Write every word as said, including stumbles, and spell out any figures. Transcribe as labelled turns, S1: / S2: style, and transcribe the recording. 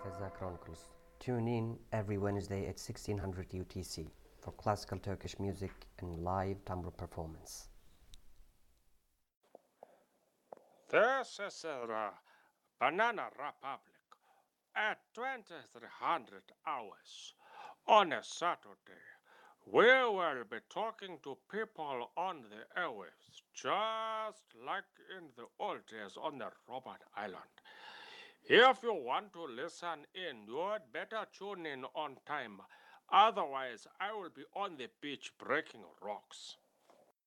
S1: Feza Chronicles. Tune in every Wednesday at sixteen hundred U T C for classical Turkish music and live tambour performance.
S2: This is the Banana Republic at twenty-three hundred hours on a Saturday. We will be talking to people on the airwaves, just like in the old days on the Robert Island. If you want to listen in, you'd better tune in on time. Otherwise, I will be on the beach breaking rocks.